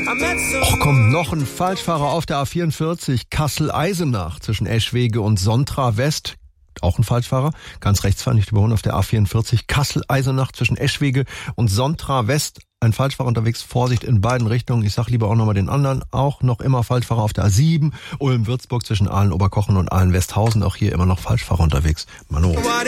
Och komm, noch ein Falschfahrer auf der A44 Kassel-Eisenach zwischen Eschwege und Sontra West. Auch ein Falschfahrer, ganz rechts fahren, nicht überholen auf der A44 Kassel-Eisenach zwischen Eschwege und Sontra West. Ein Falschfahrer unterwegs, Vorsicht in beiden Richtungen. Ich sag lieber auch nochmal den anderen. Auch noch immer Falschfahrer auf der A7 Ulm-Würzburg zwischen Aalen-Oberkochen und Aalen-Westhausen. Auch hier immer noch Falschfahrer unterwegs. Mano.